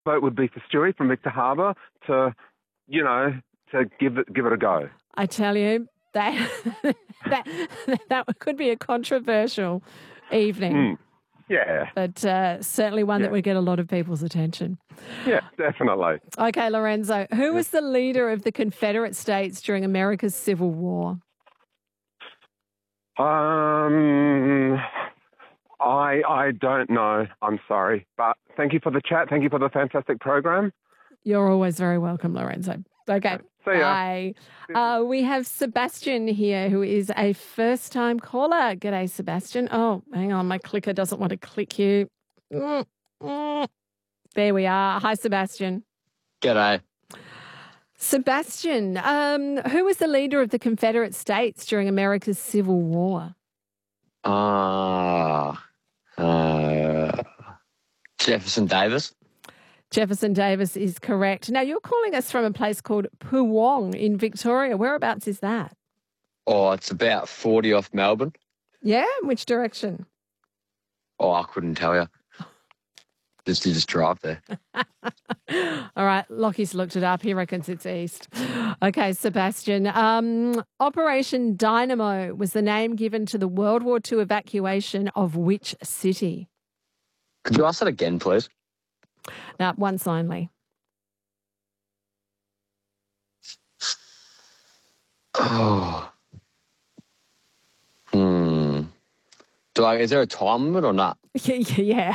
vote would be for Stewie from Victor Harbour to give it a go. I tell you, that could be a controversial evening. Yeah. But certainly one that would get a lot of people's attention. Yeah, definitely. Okay, Lorenzo, who was the leader of the Confederate States during America's Civil War? I don't know. I'm sorry. But thank you for the chat. Thank you for the fantastic program. You're always very welcome, Lorenzo. Okay. See ya. Bye. We have Sebastian here, who is a first-time caller. G'day, Sebastian. Oh, hang on. My clicker doesn't want to click you. There we are. Hi, Sebastian. G'day. Sebastian, who was the leader of the Confederate States during America's Civil War? Jefferson Davis. Jefferson Davis is correct. Now, you're calling us from a place called Poowong in Victoria. Whereabouts is that? Oh, it's about 40 off Melbourne. Yeah? Which direction? Oh, I couldn't tell you. You just drive there. All right, Lockie's looked it up. He reckons it's east. Okay, Sebastian. Operation Dynamo was the name given to the World War II evacuation of which city? Could you ask that again, please? Now, once only. Oh. Is there a time limit or not? Yeah.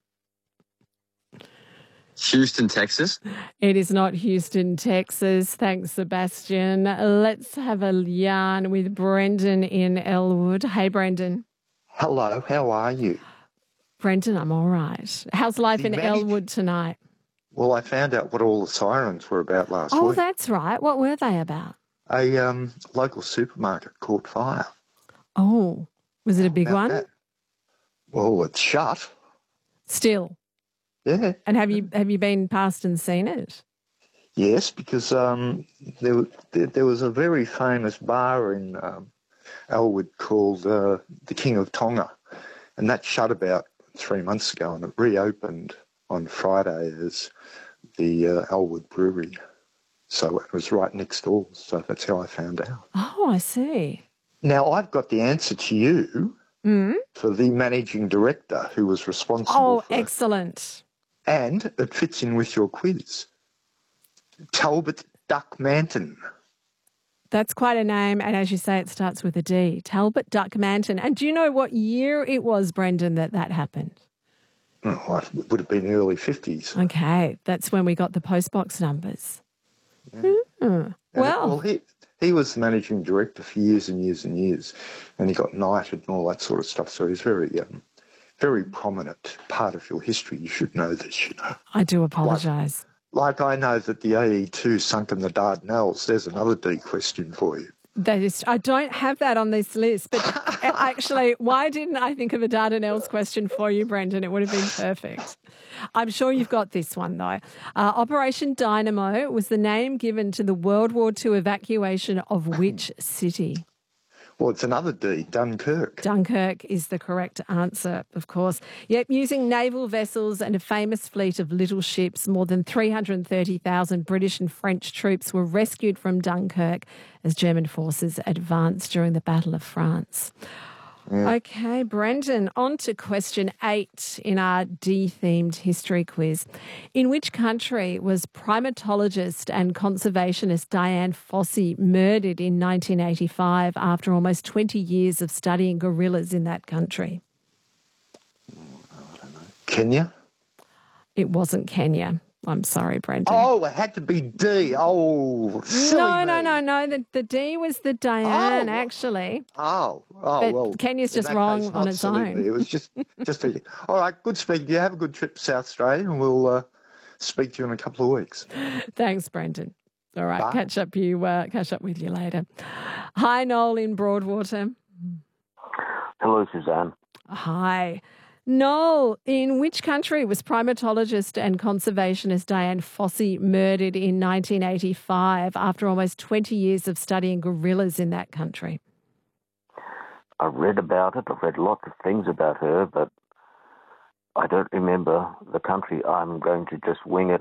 Houston, Texas? It is not Houston, Texas. Thanks, Sebastian. Let's have a yarn with Brendan in Elwood. Hey, Brendan. Hello, how are you? Brendan, I'm all right. How's life in Elwood tonight? Well, I found out what all the sirens were about last week. Oh, that's right. What were they about? A local supermarket caught fire. Oh, was it a big one? That? Well, it's shut. Still? Yeah. And have you been past and seen it? Yes, because there was a very famous bar in Elwood called the King of Tonga, and that shut about 3 months ago, and it reopened on Friday as the Elwood Brewery. So it was right next door, so that's how I found out. Oh, I see. Now, I've got the answer to you for the managing director who was responsible for excellent. And it fits in with your quiz. Talbot Duck Manton. That's quite a name, and as you say, it starts with a D. Talbot Duck Manton. And do you know what year it was, Brendan, that happened? Oh, it would have been early 50s. Okay, that's when we got the postbox numbers. Yeah. Well, he was the managing director for years and years and years, and he got knighted and all that sort of stuff, so he's very prominent part of your history. You should know this, you know. I do apologise. Like I know that the AE2 sunk in the Dardanelles. There's another D question for you. I don't have that on this list, but actually, why didn't I think of a Dardanelles question for you, Brendan? It would have been perfect. I'm sure you've got this one, though. Operation Dynamo was the name given to the World War II evacuation of which city? Well, it's another D, Dunkirk. Dunkirk is the correct answer, of course. Yep, using naval vessels and a famous fleet of little ships, more than 330,000 British and French troops were rescued from Dunkirk as German forces advanced during the Battle of France. Yeah. Okay, Brendan, on to question 8 in our D-themed history quiz. In which country was primatologist and conservationist Dian Fossey murdered in 1985 after almost 20 years of studying gorillas in that country? I don't know. Kenya? It wasn't Kenya. I'm sorry, Brendan. Oh, it had to be D. Oh, silly No. The D was the Diane, actually. Well. Kenya's just wrong on its own. It was just a... All right, good speaking to you. Have a good trip to South Australia, and we'll speak to you in a couple of weeks. Thanks, Brendan. All right, Bye. catch up with you later. Hi, Noel in Broadwater. Hello, Suzanne. Hi. Noel, in which country was primatologist and conservationist Dian Fossey murdered in 1985 after almost 20 years of studying gorillas in that country? I read about it. I've read lots of things about her, but I don't remember the country. I'm going to just wing it